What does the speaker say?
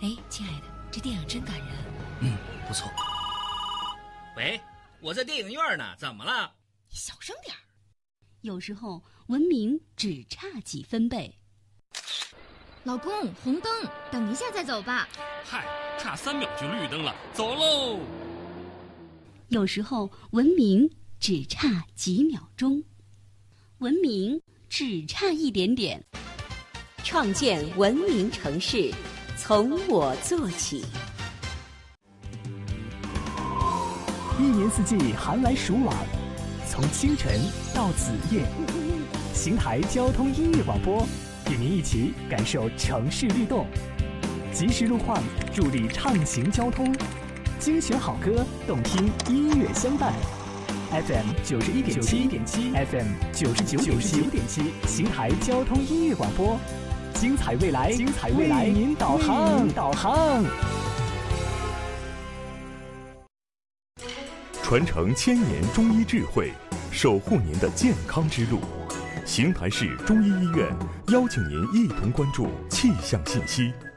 哎，亲爱的，这电影真感人。 不错。 喂，我在电影院呢，怎么了？ 你小声点儿。有时候文明只差几分贝。 老公，红灯，等一下再走吧。 嗨，差3秒就绿灯了，走喽。 有时候文明只差几秒钟，文明只差一点点。 创建文明城市，从我做起。 一年四季寒来暑往，从清晨到子夜，邢台交通音乐广播与您一起感受城市律动，及时路况助力畅行交通，精选好歌，动听音乐相伴。FM 91.7 FM 99.7，邢台交通音乐广播，精彩未来，为您导航。 传承1000年中医智慧，守护您的健康之路。邢台市中医医院邀请您一同关注气象信息。